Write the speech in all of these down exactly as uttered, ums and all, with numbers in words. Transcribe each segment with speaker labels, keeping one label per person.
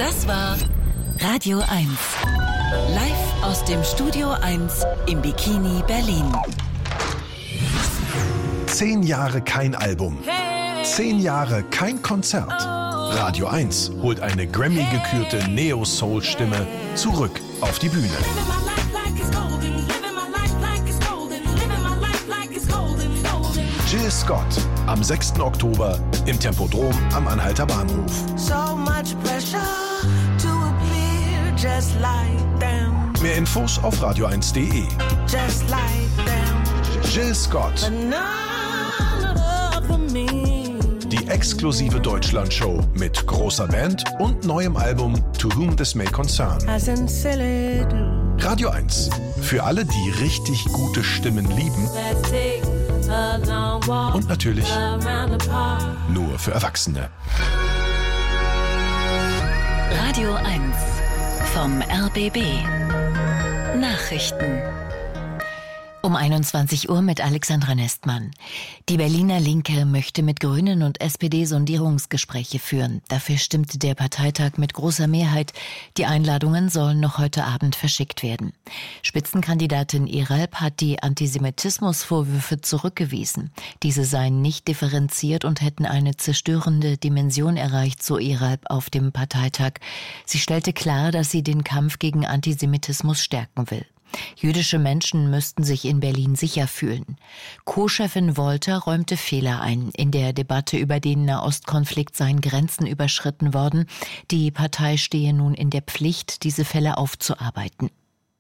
Speaker 1: Das war Radio eins. Live aus dem Studio eins im Bikini Berlin.
Speaker 2: Zehn Jahre kein Album. Zehn Jahre kein Konzert. Radio eins holt eine Grammy-gekürte Neo-Soul-Stimme zurück auf die Bühne. Jill Scott am sechsten Oktober im Tempodrom am Anhalter Bahnhof. Mehr Infos auf radio eins punkt de. Jill Scott. Die exklusive Deutschland-Show mit großer Band und neuem Album To Whom This May Concern. Radio eins. Für alle, die richtig gute Stimmen lieben. Und natürlich nur für Erwachsene.
Speaker 1: Radio eins vom R B B. Nachrichten. Um einundzwanzig Uhr mit Alexandra Nestmann. Die Berliner Linke möchte mit Grünen und S P D Sondierungsgespräche führen. Dafür stimmte der Parteitag mit großer Mehrheit. Die Einladungen sollen noch heute Abend verschickt werden. Spitzenkandidatin Eralp hat die Antisemitismusvorwürfe zurückgewiesen. Diese seien nicht differenziert und hätten eine zerstörende Dimension erreicht, so Eralp auf dem Parteitag. Sie stellte klar, dass sie den Kampf gegen Antisemitismus stärken will. Jüdische Menschen müssten sich in Berlin sicher fühlen. Co-Chefin Wolter räumte Fehler ein. In der Debatte über den Nahostkonflikt seien Grenzen überschritten worden. Die Partei stehe nun in der Pflicht, diese Fälle aufzuarbeiten.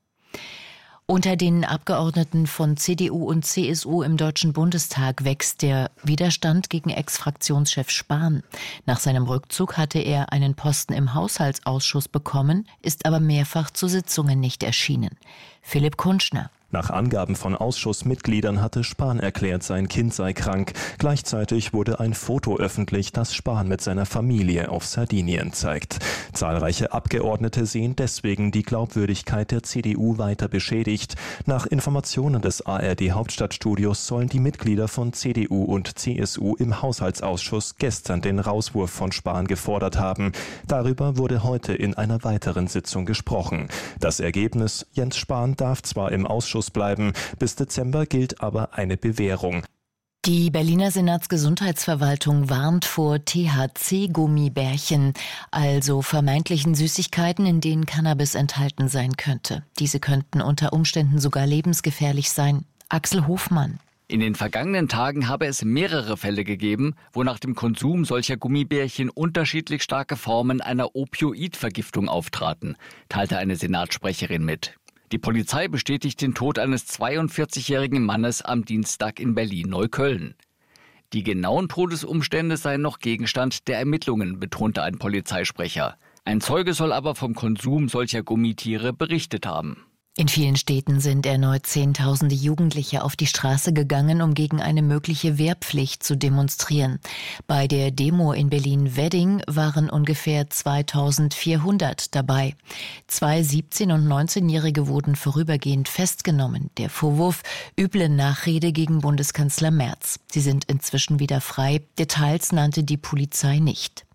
Speaker 1: Unter den Abgeordneten von C D U und C S U im Deutschen Bundestag wächst der Widerstand gegen Ex-Fraktionschef Spahn. Nach seinem Rückzug hatte er einen Posten im Haushaltsausschuss bekommen, ist aber mehrfach zu Sitzungen nicht erschienen. Philipp Kunschner.
Speaker 3: Nach Angaben von Ausschussmitgliedern hatte Spahn erklärt, sein Kind sei krank. Gleichzeitig wurde ein Foto öffentlich, das Spahn mit seiner Familie auf Sardinien zeigt. Zahlreiche Abgeordnete sehen deswegen die Glaubwürdigkeit der C D U weiter beschädigt. Nach Informationen des A R D-Hauptstadtstudios sollen die Mitglieder von C D U und C S U im Haushaltsausschuss gestern den Rauswurf von Spahn gefordert haben. Darüber wurde heute in einer weiteren Sitzung gesprochen. Das Ergebnis: Jens Spahn darf zwar im Ausschuss bleiben. Bis Dezember gilt aber eine Bewährung.
Speaker 1: Die Berliner Senatsgesundheitsverwaltung warnt vor T H C-Gummibärchen, also vermeintlichen Süßigkeiten, in denen Cannabis enthalten sein könnte. Diese könnten unter Umständen sogar lebensgefährlich sein. Axel Hofmann.
Speaker 4: In den vergangenen Tagen habe es mehrere Fälle gegeben, wo nach dem Konsum solcher Gummibärchen unterschiedlich starke Formen einer Opioidvergiftung auftraten, teilte eine Senatssprecherin mit. Die Polizei bestätigt den Tod eines zweiundvierzigjährigen Mannes am Dienstag in Berlin-Neukölln. Die genauen Todesumstände seien noch Gegenstand der Ermittlungen, betonte ein Polizeisprecher. Ein Zeuge soll aber vom Konsum solcher Gummitiere berichtet haben.
Speaker 1: In vielen Städten sind erneut Zehntausende Jugendliche auf die Straße gegangen, um gegen eine mögliche Wehrpflicht zu demonstrieren. Bei der Demo in Berlin-Wedding waren ungefähr zweitausendvierhundert dabei. Zwei siebzehn- und neunzehnjährige wurden vorübergehend festgenommen. Der Vorwurf: üble Nachrede gegen Bundeskanzler Merz. Sie sind inzwischen wieder frei. Details nannte die Polizei nicht.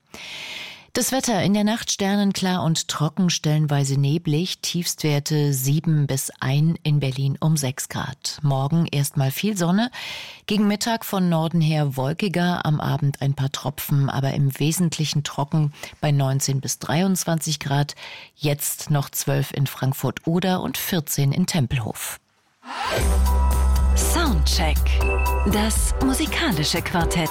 Speaker 1: Das Wetter: in der Nacht sternenklar und trocken, stellenweise neblig, Tiefstwerte sieben bis eins, in Berlin um sechs Grad. Morgen erstmal viel Sonne, gegen Mittag von Norden her wolkiger, am Abend ein paar Tropfen, aber im Wesentlichen trocken bei neunzehn bis dreiundzwanzig Grad. Jetzt noch zwölf in Frankfurt-Oder und vierzehn in Tempelhof.
Speaker 5: Soundcheck. Das musikalische Quartett.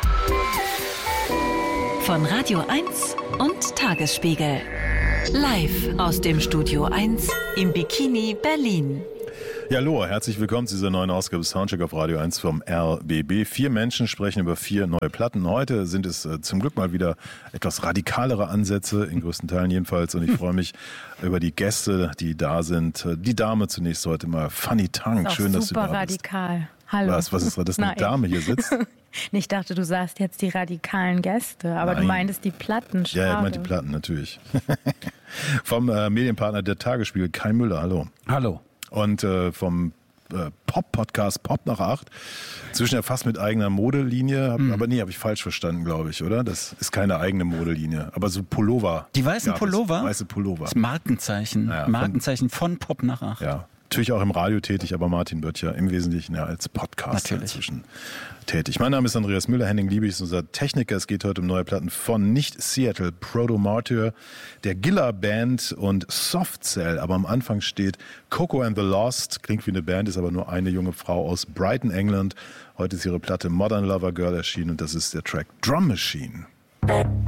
Speaker 5: Von Radio eins und Tagesspiegel. Live aus dem Studio eins im Bikini Berlin.
Speaker 6: Ja, hallo, herzlich willkommen zu dieser neuen Ausgabe Soundcheck auf Radio eins vom R B B. Vier Menschen sprechen über vier neue Platten. Heute sind es äh, zum Glück mal wieder etwas radikalere Ansätze, in größten Teilen jedenfalls. Und ich freue mich über die Gäste, die da sind. Die Dame zunächst heute mal, Fanny Tank. Schön, dass du da bist.
Speaker 7: Super radikal. Hallo.
Speaker 6: Was, was ist das, dass eine Dame hier sitzt?
Speaker 7: Ich dachte, du sagst jetzt die radikalen Gäste, aber
Speaker 6: Nein.
Speaker 7: Du meintest die Platten. Schade.
Speaker 6: Ja, ich meinte die Platten, natürlich. Vom äh, Medienpartner der Tagesspiegel, Kai Müller, hallo.
Speaker 8: Hallo.
Speaker 6: Und äh, vom äh, Pop-Podcast Pop nach acht. Zwischen ja fast mit eigener Modelinie, hab, mhm. aber nee, habe ich falsch verstanden, glaube ich, oder? Das ist keine eigene Modelinie, aber so Pullover.
Speaker 8: Die weißen Pullover?
Speaker 6: Weiße Pullover.
Speaker 8: Das Markenzeichen, ja, Markenzeichen von, von Pop nach acht.
Speaker 6: Ja. Natürlich auch im Radio tätig, aber Martin wird ja im Wesentlichen ja als Podcaster
Speaker 8: Natürlich.
Speaker 6: inzwischen tätig. Mein Name ist Andreas Müller, Henning Liebig ist unser Techniker. Es geht heute um neue Platten von nicht Seattle, Proto Martyr, der Gilla Band und Soft Cell. Aber am Anfang steht Coco and the Lost, klingt wie eine Band, ist aber nur eine junge Frau aus Brighton, England. Heute ist ihre Platte Modern Lover Girl erschienen und das ist der Track Drum Machine.